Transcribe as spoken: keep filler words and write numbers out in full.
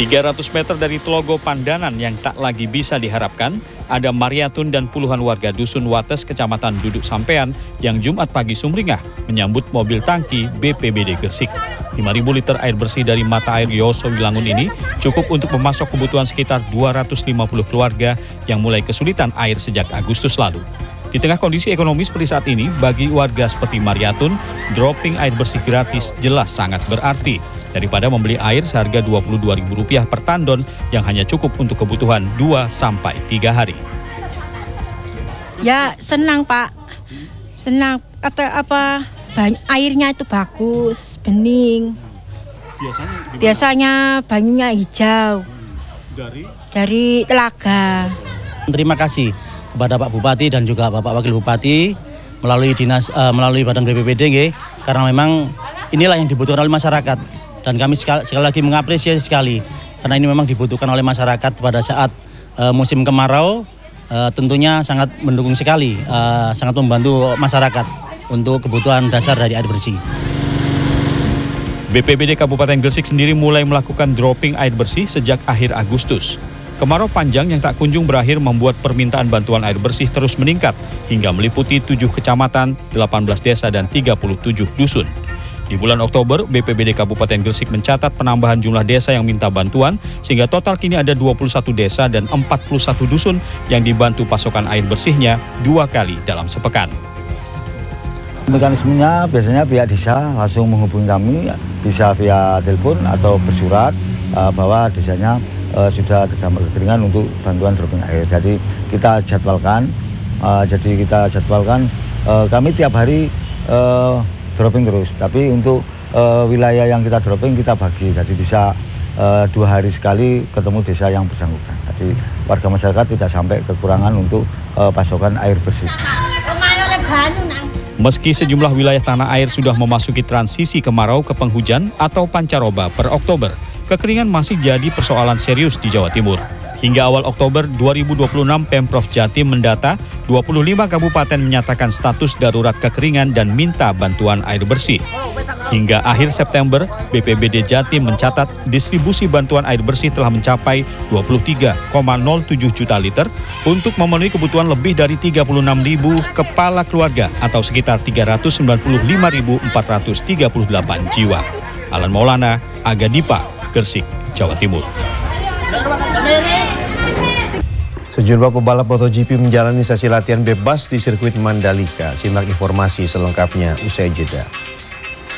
tiga ratus meter dari Tlogo Pandanan yang tak lagi bisa diharapkan, ada Mariatun dan puluhan warga Dusun Wates, Kecamatan Duduk Sampean yang Jumat pagi sumringah menyambut mobil tangki B P B D Gresik. lima ribu liter air bersih dari mata air Yoso Wilangun ini cukup untuk memasok kebutuhan sekitar dua ratus lima puluh keluarga yang mulai kesulitan air sejak Agustus lalu. Di tengah kondisi ekonomi seperti saat ini, bagi warga seperti Mariatun, dropping air bersih gratis jelas sangat berarti daripada membeli air seharga dua puluh dua ribu rupiah per tandon yang hanya cukup untuk kebutuhan dua sampai tiga hari. Ya senang Pak, senang kata apa banyak, airnya itu bagus, bening. Biasanya, Biasanya banyunya hijau dari dari telaga. Terima kasih kepada Pak Bupati dan juga Bapak Wakil Bupati melalui dinas uh, melalui Badan B P B D nggih, karena memang inilah yang dibutuhkan oleh masyarakat dan kami sekali, sekali lagi mengapresiasi sekali karena ini memang dibutuhkan oleh masyarakat pada saat uh, musim kemarau, uh, tentunya sangat mendukung sekali, uh, sangat membantu masyarakat untuk kebutuhan dasar dari air bersih. B P B D Kabupaten Gresik sendiri mulai melakukan dropping air bersih sejak akhir Agustus. Kemarau panjang yang tak kunjung berakhir membuat permintaan bantuan air bersih terus meningkat hingga meliputi tujuh kecamatan, delapan belas desa, dan tiga puluh tujuh dusun. Di bulan Oktober, B P B D Kabupaten Gresik mencatat penambahan jumlah desa yang minta bantuan sehingga total kini ada dua puluh satu desa dan empat puluh satu dusun yang dibantu pasokan air bersihnya dua kali dalam sepekan. Mekanismenya biasanya pihak desa langsung menghubungi kami, bisa via telepon atau bersurat uh, bahwa desanya uh, sudah terdampak kekeringan untuk bantuan dropping air. Jadi kita jadwalkan, uh, jadi kita jadwalkan uh, kami tiap hari uh, dropping terus. Tapi untuk uh, wilayah yang kita dropping kita bagi, jadi bisa uh, dua hari sekali ketemu desa yang bersangkutan. Jadi warga masyarakat tidak sampai kekurangan untuk uh, pasokan air bersih. Meski sejumlah wilayah tanah air sudah memasuki transisi kemarau ke penghujan atau pancaroba per Oktober, kekeringan masih jadi persoalan serius di Jawa Timur. Hingga awal Oktober dua ribu dua puluh enam, Pemprov Jatim mendata dua puluh lima kabupaten menyatakan status darurat kekeringan dan minta bantuan air bersih. Hingga akhir September, B P B D Jatim mencatat distribusi bantuan air bersih telah mencapai dua puluh tiga koma nol tujuh juta liter untuk memenuhi kebutuhan lebih dari tiga puluh enam ribu kepala keluarga atau sekitar tiga ratus sembilan puluh lima ribu empat ratus tiga puluh delapan jiwa. Alan Maulana, Aga Dipa, Gresik, Jawa Timur. Sejumlah pebalap MotoGP menjalani sesi latihan bebas di sirkuit Mandalika. Simak informasi selengkapnya usai jeda.